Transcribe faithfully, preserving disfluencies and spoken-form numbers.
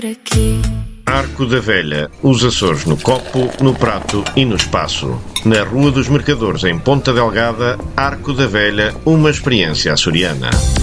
Para quê? Arco da Velha, os Açores no copo, no prato e no espaço. Na Rua dos Mercadores, em Ponta Delgada, Arco da Velha, uma experiência açoriana.